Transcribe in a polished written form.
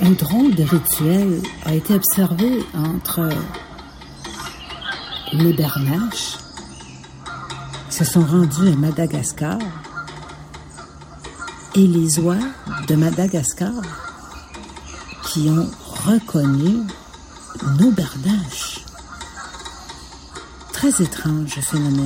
Un drôle de rituel a été observé entre les Bernaches qui se sont rendus à Madagascar et les oies de Madagascar qui ont reconnu nos Bernaches. Très étrange ce phénomène.